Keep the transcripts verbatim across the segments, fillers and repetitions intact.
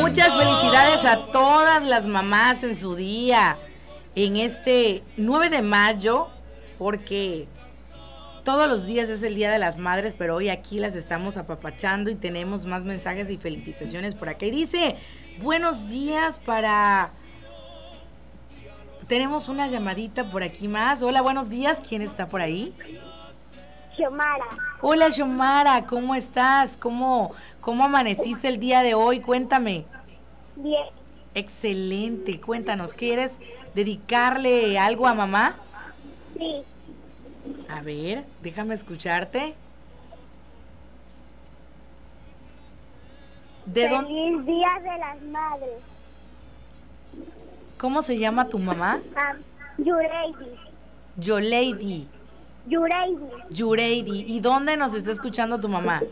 Muchas felicidades a todas las mamás en su día, en este nueve de mayo, porque todos los días es el Día de las Madres, pero hoy aquí las estamos apapachando y tenemos más mensajes y felicitaciones por acá. Y dice, buenos días para... Tenemos una llamadita por aquí más. Hola, buenos días. ¿Quién está por ahí? Xiomara. Hola, Xiomara. ¿Cómo estás? ¿Cómo, cómo amaneciste el día de hoy? Cuéntame. Bien. Excelente. Cuéntanos, ¿quieres dedicarle algo a mamá? Sí. A ver, déjame escucharte. ¿De Feliz dónde? Día de las Madres. ¿Cómo se llama tu mamá? Um, Yureidi. Yoleidi. Yureidi. Yureidi. ¿Y dónde nos está escuchando tu mamá?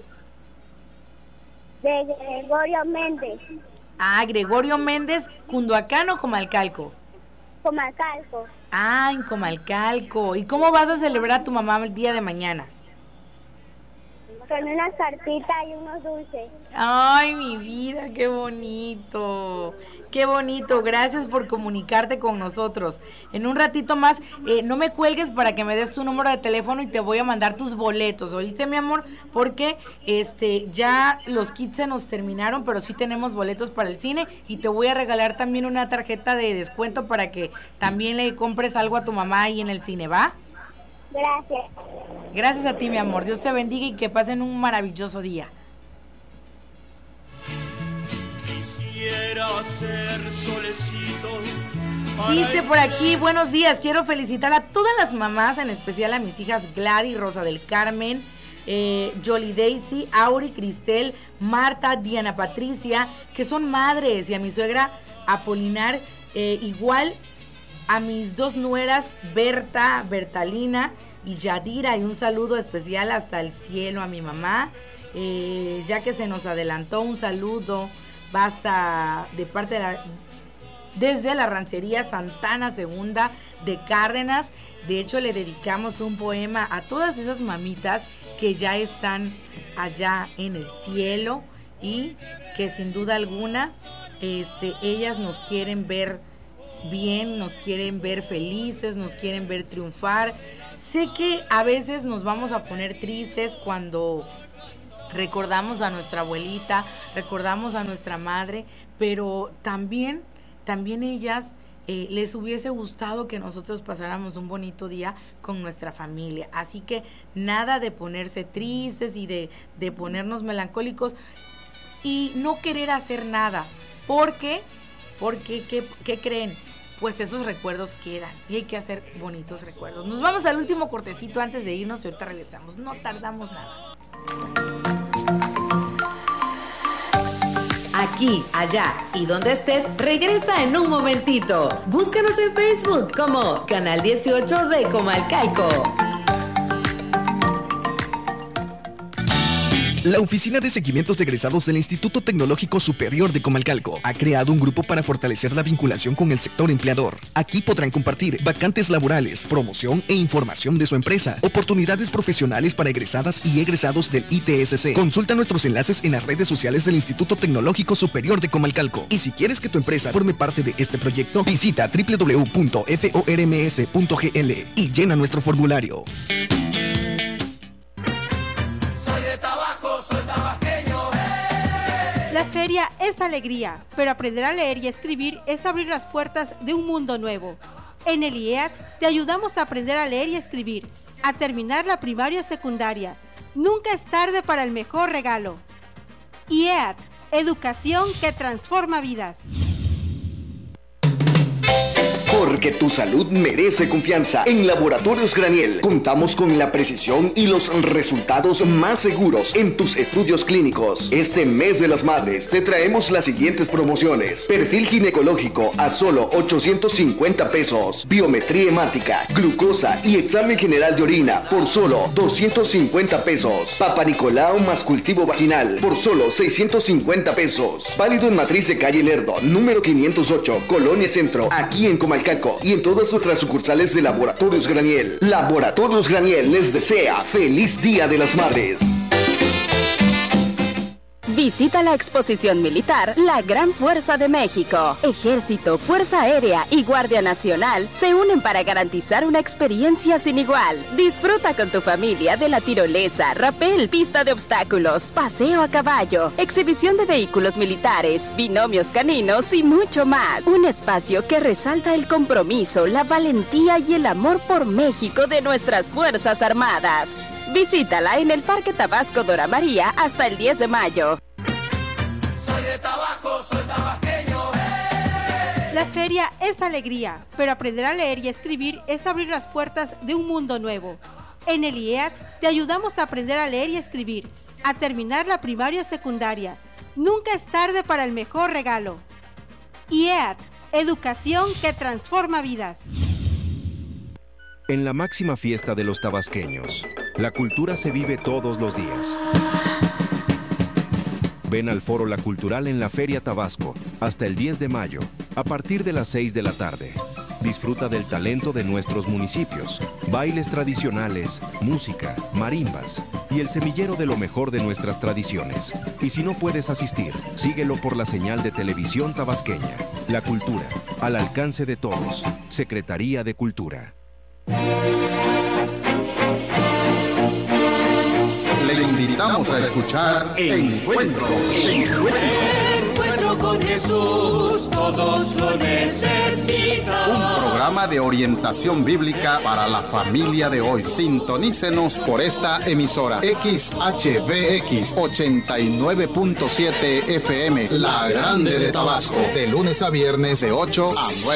De Gregorio Méndez. Ah, Gregorio Méndez, Cunduacán o Comalcalco. Comalcalco. Ah, en Comalcalco. ¿Y cómo vas a celebrar a tu mamá el día de mañana? Con unas cartitas y unos dulces. Ay, mi vida, qué bonito. Qué bonito. Gracias por comunicarte con nosotros. En un ratito más, eh, no me cuelgues para que me des tu número de teléfono y te voy a mandar tus boletos. ¿Oíste, mi amor? Porque este ya los kits se nos terminaron, pero sí tenemos boletos para el cine y te voy a regalar también una tarjeta de descuento para que también le compres algo a tu mamá ahí en el cine, ¿va? Gracias. Gracias a ti, mi amor. Dios te bendiga y que pasen un maravilloso día. Quisiera ser solecito. Dice por aquí, buenos días, quiero felicitar a todas las mamás, en especial a mis hijas Gladys, Rosa del Carmen, eh, Jolie Daisy, Auri, Cristel, Marta, Diana Patricia, que son madres, y a mi suegra Apolinar, eh, igual a mis dos nueras, Berta, Bertalina y Yadira, y un saludo especial hasta el cielo a mi mamá, eh, ya que se nos adelantó, un saludo, basta de parte de la, desde la ranchería Santana Segunda de Cárdenas. De hecho, le dedicamos un poema a todas esas mamitas que ya están allá en el cielo y que sin duda alguna este, ellas nos quieren ver bien, nos quieren ver felices, nos quieren ver triunfar. Sé que a veces nos vamos a poner tristes cuando recordamos a nuestra abuelita, recordamos a nuestra madre, pero también, también ellas eh, les hubiese gustado que nosotros pasáramos un bonito día con nuestra familia. Así que nada de ponerse tristes y de, de ponernos melancólicos y no querer hacer nada. ¿Por qué? Porque, ¿qué, qué creen? Pues esos recuerdos quedan y hay que hacer bonitos recuerdos. Nos vamos al último cortecito antes de irnos y ahorita regresamos. No tardamos nada. Aquí, allá y donde estés, regresa en un momentito. Búscanos en Facebook como Canal dieciocho de Comalcalco. La Oficina de Seguimientos Egresados del Instituto Tecnológico Superior de Comalcalco ha creado un grupo para fortalecer la vinculación con el sector empleador. Aquí podrán compartir vacantes laborales, promoción e información de su empresa, oportunidades profesionales para egresadas y egresados del I T S C. Consulta nuestros enlaces en las redes sociales del Instituto Tecnológico Superior de Comalcalco. Y si quieres que tu empresa forme parte de este proyecto, visita doble u doble u doble u punto forms punto g l y llena nuestro formulario. La feria es alegría, pero aprender a leer y escribir es abrir las puertas de un mundo nuevo. En el I E A T te ayudamos a aprender a leer y escribir, a terminar la primaria o secundaria. Nunca es tarde para el mejor regalo. I E A T, educación que transforma vidas. Porque tu salud merece confianza. En Laboratorios Graniel contamos con la precisión y los resultados más seguros en tus estudios clínicos. Este mes de las madres te traemos las siguientes promociones: perfil ginecológico a solo ochocientos cincuenta pesos, biometría hemática, glucosa y examen general de orina por solo doscientos cincuenta pesos, Papa Nicolau más cultivo vaginal por solo seiscientos cincuenta pesos. Válido en Matriz de Calle Lerdo, número quinientos ocho, Colonia Centro, aquí en Comalcalco y en todas nuestras sucursales de Laboratorios Graniel. Laboratorios Graniel les desea feliz Día de las Madres. Visita la exposición militar La Gran Fuerza de México. Ejército, Fuerza Aérea y Guardia Nacional se unen para garantizar una experiencia sin igual. Disfruta con tu familia de la tirolesa, rapel, pista de obstáculos, paseo a caballo, exhibición de vehículos militares, binomios caninos y mucho más. Un espacio que resalta el compromiso, la valentía y el amor por México de nuestras Fuerzas Armadas. Visítala en el Parque Tabasco Dora María hasta el diez de mayo. Soy de Tabasco, soy tabasqueño. ¡Hey! La feria es alegría, pero aprender a leer y escribir es abrir las puertas de un mundo nuevo. En el I E A T te ayudamos a aprender a leer y escribir, a terminar la primaria o secundaria. Nunca es tarde para el mejor regalo. I E A T, educación que transforma vidas. En la máxima fiesta de los tabasqueños, la cultura se vive todos los días. Ven al Foro La Cultural en la Feria Tabasco hasta el diez de mayo, a partir de las seis de la tarde. Disfruta del talento de nuestros municipios, bailes tradicionales, música, marimbas y el semillero de lo mejor de nuestras tradiciones. Y si no puedes asistir, síguelo por la señal de televisión tabasqueña. La cultura, al alcance de todos. Secretaría de Cultura. Le invitamos a escuchar Encuentro. Encuentro con Jesús, todos lo necesitan. Un programa de orientación bíblica para la familia de hoy. Sintonícenos por esta emisora X H V X ochenta y nueve punto siete F M, La Grande de Tabasco, de lunes a viernes de ocho a nueve.